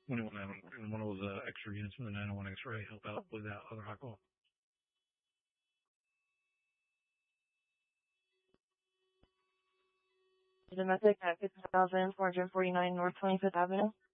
one of those extra units from the 901 X-ray help out with that other hot call. Domestic at 5449 North 25th Avenue.